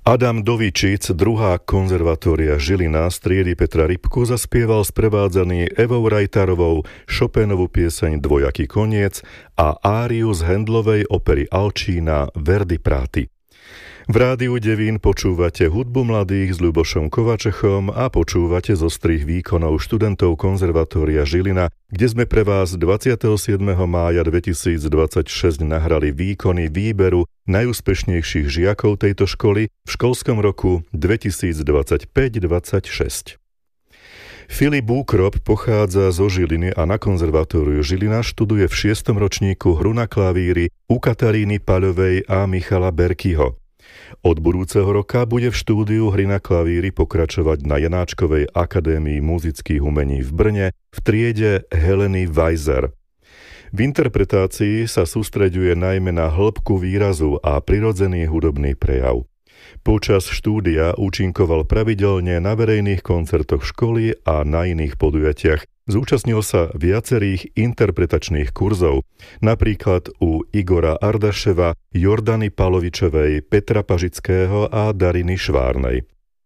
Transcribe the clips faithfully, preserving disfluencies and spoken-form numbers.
Adam Dovičic, druhá konzervatória Žilina z triedy Petra Ripku, zaspieval sprevádzaný Evou Rajtarovou Chopinovu pieseň Dvojaký koniec a áriu z Handlovej opery Alčína Verdi Prati. V Rádiu Devín počúvate hudbu mladých s Ľubošom Kovačechom a počúvate zostrih výkonov študentov konzervatória Žilina, kde sme pre vás dvadsiateho siedmeho mája dvetisícdvadsaťšesť nahrali výkony výberu najúspešnejších žiakov tejto školy v školskom roku dvetisícdvadsaťpäť dvadsaťšesť. Filip Búkrop pochádza zo Žiliny a na konzervatóriu Žilina študuje v šiestom ročníku hru na klavíri u Kataríny Paľovej a Michala Berkyho. Od budúceho roka bude v štúdiu hry na klavíri pokračovať na Janáčkovej akadémii muzických umení v Brne v triede Heleny Weiser. V interpretácii sa sústreďuje najmä na hĺbku výrazu a prirodzený hudobný prejav. Počas štúdia účinkoval pravidelne na verejných koncertoch školy a na iných podujatiach. Zúčastnil sa viacerých interpretačných kurzov, napríklad u Igora Ardaševa, Jordany Palovičovej, Petra Pažického a Dariny Švárnej.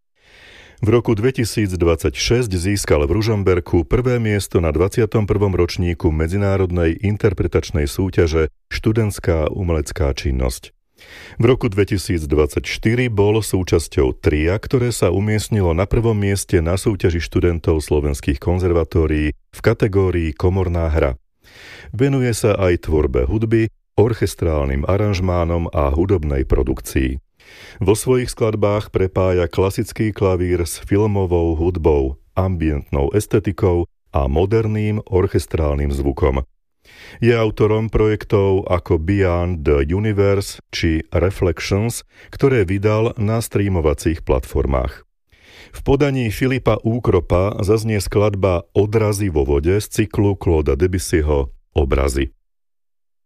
V roku dvetisícdvadsaťšesť získal v Ružomberku prvé miesto na dvadsiatom prvom ročníku medzinárodnej interpretačnej súťaže Študentská umelecká činnosť. V roku dvetisícdvadsaťštyri bol súčasťou tria, ktoré sa umiestnilo na prvom mieste na súťaži študentov slovenských konzervatórií v kategórii Komorná hra. Venuje sa aj tvorbe hudby, orchestrálnym aranžmánom a hudobnej produkcii. Vo svojich skladbách prepája klasický klavír s filmovou hudbou, ambientnou estetikou a moderným orchestrálnym zvukom. Je autorom projektov ako Beyond the Universe či Reflections, ktoré vydal na streamovacích platformách. V podaní Filipa Úkropa zaznie skladba Odrazy vo vode z cyklu Clauda Debussyho Obrazy.